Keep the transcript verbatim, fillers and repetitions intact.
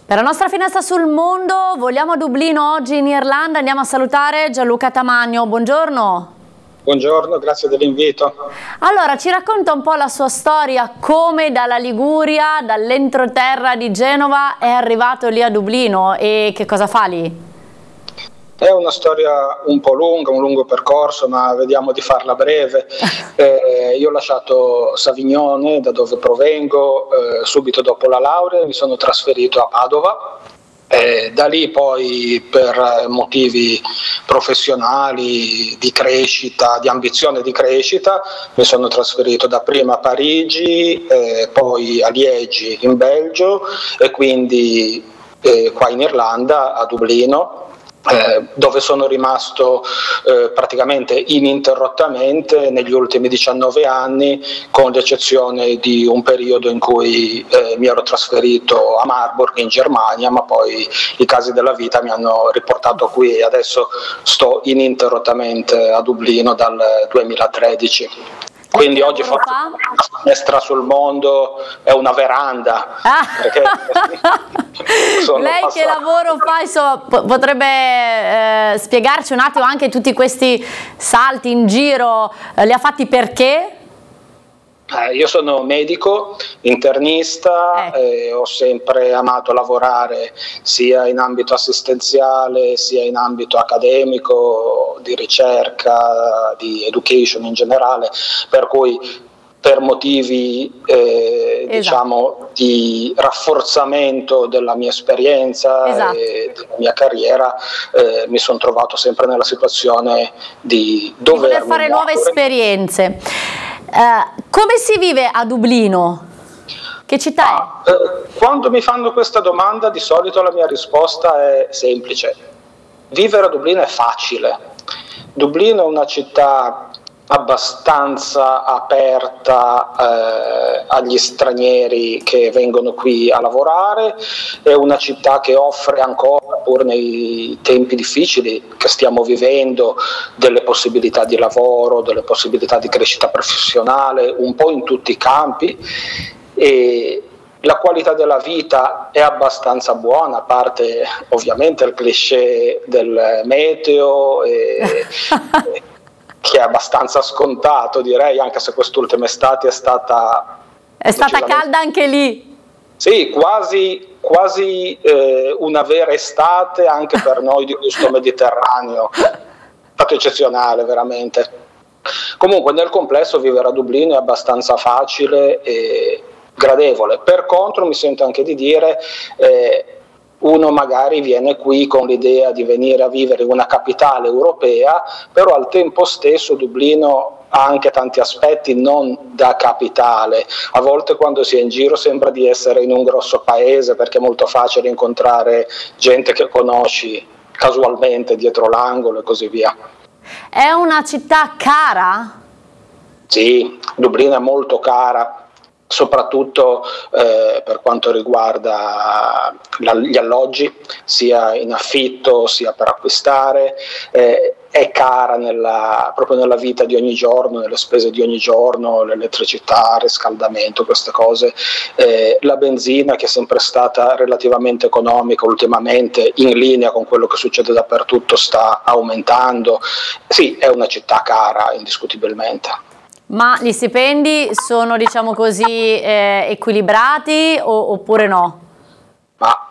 Per la nostra finestra sul mondo voliamo a Dublino oggi in Irlanda, andiamo a salutare Gianluca Tamagno, buongiorno. Buongiorno, grazie dell'invito. Allora, ci racconta un po' la sua storia, come dalla Liguria, dall'entroterra di Genova è arrivato lì a Dublino e che cosa fa lì? È una storia un po' lunga, un lungo percorso, ma vediamo di farla breve. Eh, io ho lasciato Savignone, da dove provengo, eh, subito dopo la laurea, mi sono trasferito a Padova. Eh, da lì poi per motivi professionali, di crescita, di ambizione di crescita, mi sono trasferito dapprima a Parigi, eh, poi a Liegi in Belgio e quindi eh, qua in Irlanda, a Dublino. Eh, dove sono rimasto eh, praticamente ininterrottamente negli ultimi diciannove anni, con l'eccezione di un periodo in cui eh, mi ero trasferito a Marburg in Germania, ma poi i casi della vita mi hanno riportato qui e adesso sto ininterrottamente a Dublino dal duemilatredici. Quindi oggi faccio una finestra sul mondo, è una veranda. Ah. Perché Lei passato. Che lavoro fa? Insomma, potrebbe eh, spiegarci un attimo anche tutti questi salti in giro, eh, li ha fatti perché? Eh, io sono medico, internista, eh. e ho sempre amato lavorare sia in ambito assistenziale sia in ambito accademico, di ricerca, di education in generale, per cui per motivi eh, esatto. diciamo di rafforzamento della mia esperienza esatto. e della mia carriera eh, mi sono trovato sempre nella situazione di dover di voler fare nuove esperienze. Uh, come si vive a Dublino? Che città ah, è? Eh, quando mi fanno questa domanda di solito la mia risposta è semplice: vivere a Dublino è facile. Dublino è una città abbastanza aperta eh, agli stranieri che vengono qui a lavorare, è una città che offre ancora, pur nei tempi difficili che stiamo vivendo, delle possibilità di lavoro, delle possibilità di crescita professionale un po' in tutti i campi, e la qualità della vita è abbastanza buona, a parte ovviamente il cliché del meteo e, e che è abbastanza scontato, direi, anche se quest'ultima estate è stata è stata calda anche lì. Sì, quasi, quasi eh, una vera estate anche per noi di gusto mediterraneo, è stato eccezionale veramente. Comunque nel complesso vivere a Dublino è abbastanza facile e gradevole. Per contro mi sento anche di dire eh, uno magari viene qui con l'idea di venire a vivere in una capitale europea, però al tempo stesso Dublino ha anche tanti aspetti non da capitale. A volte quando si è in giro sembra di essere in un grosso paese, perché è molto facile incontrare gente che conosci casualmente dietro l'angolo e così via. È una città cara? Sì, Dublino è molto cara, soprattutto eh, per quanto riguarda la, gli alloggi, sia in affitto sia per acquistare, eh, è cara nella, proprio nella vita di ogni giorno, nelle spese di ogni giorno, l'elettricità, il riscaldamento, queste cose, eh, la benzina, che è sempre stata relativamente economica, ultimamente in linea con quello che succede dappertutto sta aumentando. Sì, è una città cara indiscutibilmente. Ma gli stipendi sono, diciamo così, eh, equilibrati o, oppure no? Ma